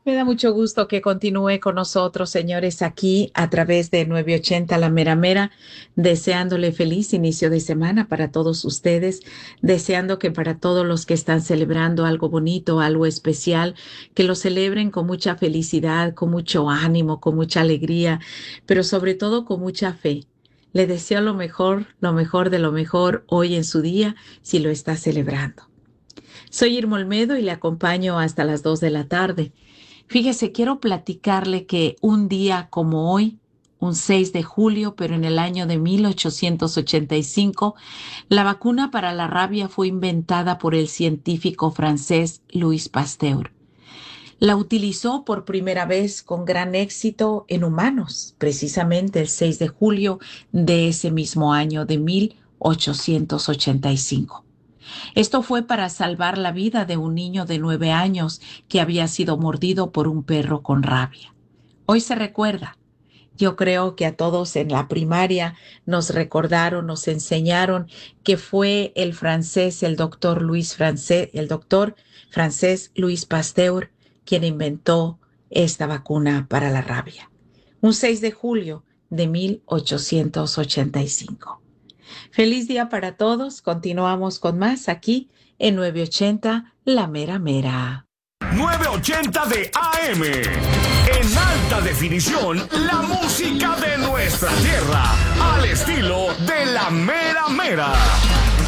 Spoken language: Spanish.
Me da mucho gusto que continúe con nosotros, señores, aquí a través de 980 La Mera Mera, deseándole feliz inicio de semana para todos ustedes, deseando que para todos los que están celebrando algo bonito, algo especial, que lo celebren con mucha felicidad, con mucho ánimo, con mucha alegría, pero sobre todo con mucha fe. Le deseo lo mejor de lo mejor hoy en su día, si lo está celebrando. Soy Irma Olmedo y le acompaño hasta las 2 de la tarde. Fíjese, quiero platicarle que un día como hoy, un 6 de julio, pero en el año de 1885, la vacuna para la rabia fue inventada por el científico francés Louis Pasteur. La utilizó por primera vez con gran éxito en humanos, precisamente el 6 de julio de ese mismo año de 1885. Esto fue para salvar la vida de un niño de 9 años que había sido mordido por un perro con rabia. Hoy se recuerda. Yo creo que a todos en la primaria nos recordaron, nos enseñaron que fue el doctor francés Louis Pasteur quien inventó esta vacuna para la rabia. Un 6 de julio de 1885. Feliz día para todos. Continuamos con más aquí en 980 La Mera Mera. 980 de AM. En alta definición, la música de nuestra tierra. Al estilo de La Mera Mera.